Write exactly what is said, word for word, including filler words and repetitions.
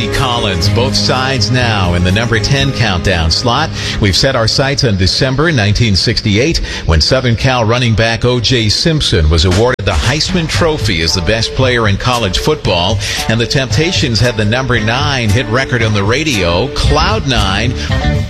Collins, both sides now in the number ten countdown slot. We've set our sights on December nineteen sixty-eight when Southern Cal running back O J Simpson was awarded the Heisman Trophy as the best player in college football, and the Temptations had the number nine hit record on the radio, Cloud Nine.